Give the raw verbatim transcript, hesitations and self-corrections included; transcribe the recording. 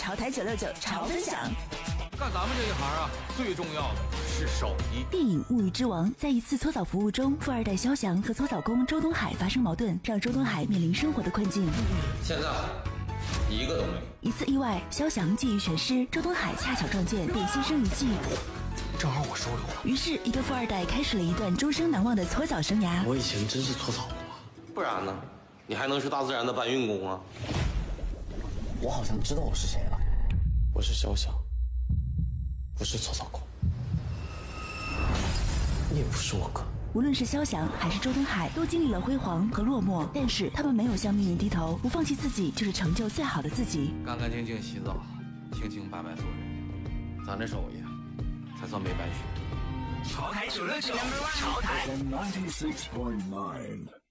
潮台九六九潮分享。 干咱们这一行啊，最重要的是手艺。 电影《物欲之王》在一次搓澡服务中，富二代肖翔和搓澡工周东海发生矛盾，让周东海面临生活的困境。 现在一个都没有。 一次意外，肖翔技艺全失，周东海恰巧撞见，便牺牲一技。 正好我收留了。 于是，一个富二代开始了一段终生难忘的搓澡生涯。 我以前真是搓澡工啊， 不然呢？你还能是大自然的搬运工啊？ 我好像知道我是谁了，我是肖翔，不是搓澡工，你也不是我哥。 无论是肖翔还是周东海，都经历了辉煌和落寞，但是他们没有向命运低头，不放弃自己，就是成就最好的自己。 干干净净洗澡，清清白白做人，咱这手艺才算没白学。 潮台九六九，潮台。